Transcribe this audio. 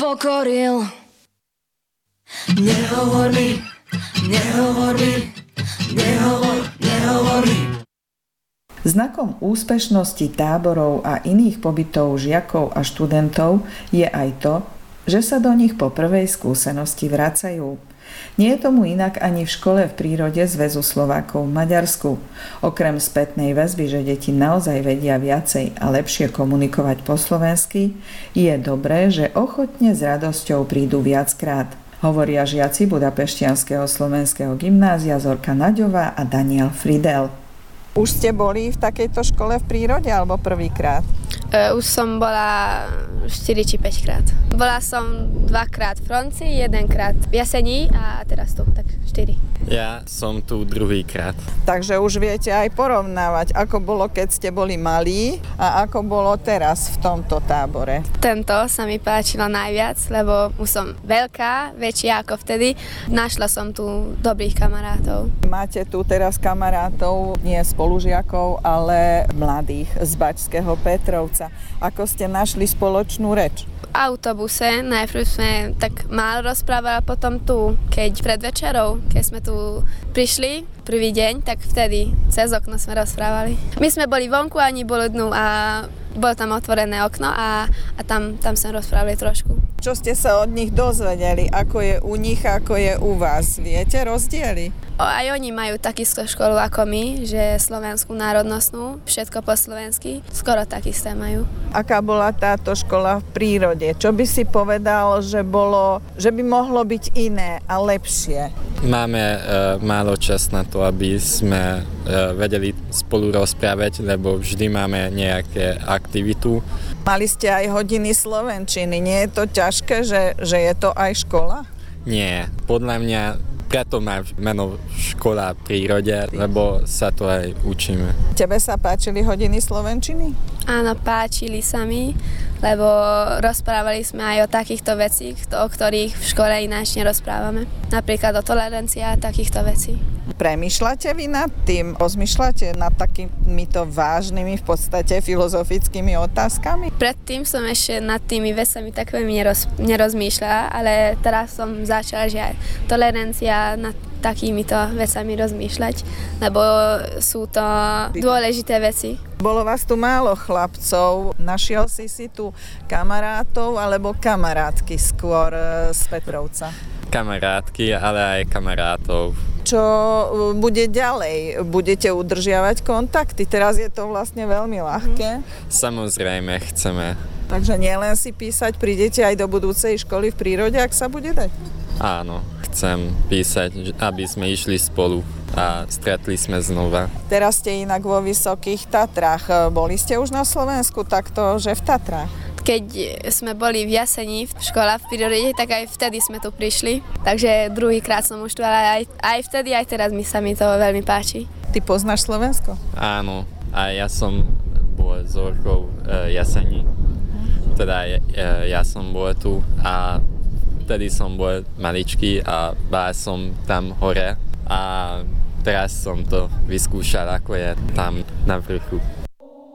pokoril. Nehovor mi, nehovor mi, nehovor mi. Znakom úspešnosti táborov a iných pobytov žiakov a študentov je aj to, že sa do nich po prvej skúsenosti vracajú. Nie je tomu inak ani v škole v prírode Zväzu Slovákov v Maďarsku. Okrem spätnej väzby, že deti naozaj vedia viacej a lepšie komunikovať po slovensky, je dobré, že ochotne s radosťou prídu viackrát. Hovoria žiaci Budapešťanského slovenského gymnázia Zorka Naďová a Daniel Fridel. Už ste boli v takejto škole v prírode alebo prvýkrát? Už som bola 4 či 5 krát. Bola som 2-krát v Fronci, 1-krát v Jasení a teraz tu, tak 4. Ja som tu druhýkrát. Takže už viete aj porovnávať, ako bolo, keď ste boli malí a ako bolo teraz v tomto tábore. Tento sa mi páčilo najviac, lebo už som veľká, väčšia ako vtedy. Našla som tu dobrých kamarátov. Máte tu teraz kamarátov, nie spolužiakov, ale mladých z Bačského Petrovca. Ako ste našli spoločnú reč? V autobuse najprv sme tak málo rozprávali, a potom tu, keď pred večerou, keď sme tu prišli prvý deň, tak vtedy cez okno sme rozprávali. My sme boli vonku, ani bolo dnu a bolo tam otvorené okno a tam sme rozprávali trošku. Čo ste sa od nich dozvedeli? Ako je u nich, ako je u vás? Viete rozdiely? Aj oni majú takú školu ako my, že slovenskú národnostnú, všetko po slovensky, skoro tak isté majú. Aká bola táto škola v prírode? Čo by si povedal, že by mohlo byť iné a lepšie? Máme málo čas na to, aby sme vedeli spolu rozprávať, lebo vždy máme nejaké aktivitu. Mali ste aj hodiny slovenčiny. Nie je to ťažké, že je to aj škola? Nie, podľa mňa preto má meno škola v prírode, lebo sa to aj učíme. Tebe sa páčili hodiny slovenčiny? Áno, páčili sa mi, lebo rozprávali sme aj o takýchto veciach, o ktorých v škole ináč nerozprávame. Napríklad o tolerancii a takýchto vecí. Premýšľate vy nad tým? Rozmýšľate nad takýmito vážnymi, v podstate filozofickými otázkami? Predtým som ešte nad tými vecami tak veľmi nerozmýšľala, ale teraz som začala, že aj tolerancia nad takýmito vecami rozmýšľať, lebo sú to dôležité veci. Bolo vás tu málo chlapcov. Našiel si tu kamarátov alebo kamarátky skôr z Petrovca? Kamarátky, ale aj kamarátov. Čo bude ďalej? Budete udržiavať kontakty? Teraz je to vlastne veľmi ľahké. Samozrejme, chceme. Takže nielen si písať, prídete aj do budúcej školy v prírode, ak sa bude dať? Áno, chcem písať, aby sme išli spolu a stretli sme znova. Teraz ste inak vo Vysokých Tatrách. Boli ste už na Slovensku takto, že v Tatrách? Keď sme boli v Jasení v škole v prírode, tak aj vtedy sme tu prišli. Takže druhýkrát som už tu, ale aj vtedy, aj teraz sa mi to veľmi páči. Ty poznáš Slovensko? Áno, a ja som bol z Zorkou Jasení. Teda ja som bol tu a vtedy som bol maličký a bol som tam hore a teraz som to vyskúšal, ako je tam na vrchu.